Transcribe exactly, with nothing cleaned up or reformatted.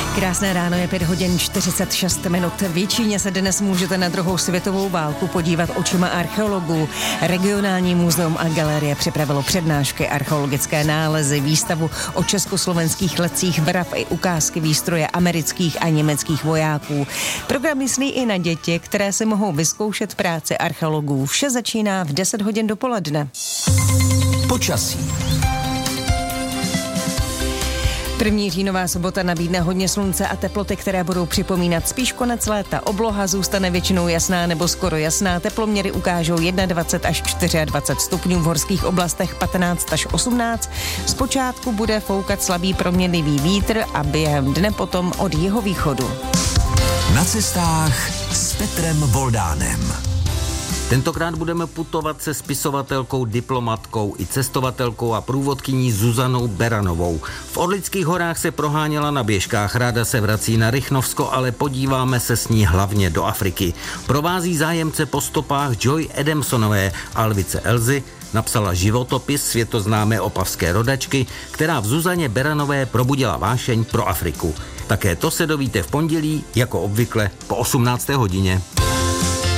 Krásné ráno, je pět hodin čtyřicet šest minut. V Jičíně se dnes můžete na druhou světovou válku podívat očima archeologů. Regionální muzeum a galerie připravilo přednášky, archeologické nálezy, výstavu o československých letcích vrav i ukázky výstroje amerických a německých vojáků. Program myslí i na děti, které si mohou vyzkoušet práci archeologů. Vše začíná v deset hodin dopoledne. Počasí. První říjnová sobota nabídne hodně slunce a teploty, které budou připomínat spíš konec léta. Obloha zůstane většinou jasná nebo skoro jasná. Teploměry ukážou dvacet jedna až dvacet čtyři stupňů, v horských oblastech patnáct až osmnáct. Zpočátku bude foukat slabý proměnlivý vítr a během dne potom od jihovýchodu. Na cestách s Petrem Voldánem. Tentokrát budeme putovat se spisovatelkou, diplomatkou i cestovatelkou a průvodkyní Zuzanou Beranovou. V Orlických horách se proháněla na běžkách, ráda se vrací na Rychnovsko, ale podíváme se s ní hlavně do Afriky. Provází zájemce po stopách Joy Adamsonové, Alvice Elzy, napsala životopis světoznámé opavské rodačky, která v Zuzaně Beranové probudila vášeň pro Afriku. Také to se dovíte v pondělí, jako obvykle po osmnácté hodině.